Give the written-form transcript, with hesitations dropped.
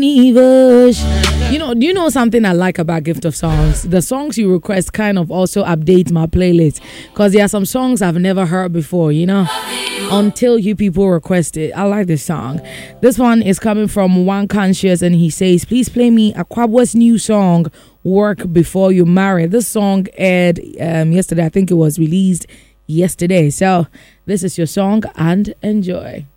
Do you know something I like about Gift of Songs? The songs you request kind of also update my playlist, because there are some songs I've never heard before, until you people request it. I like this song. This one is coming from One Conscious, and he says, please play me Aquabo's new song, Work Before You Marry. This song aired yesterday. I think it was released yesterday. So this is your song, and enjoy.